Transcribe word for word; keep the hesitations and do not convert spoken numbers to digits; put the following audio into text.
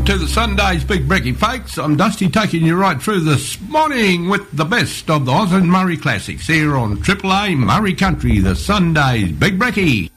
to the Sunday's Big Brekkie, folks. I'm Dusty, taking you right through this morning with the best of the Oz and Murray classics here on Triple A Murray Country, the Sunday's Big Brekkie.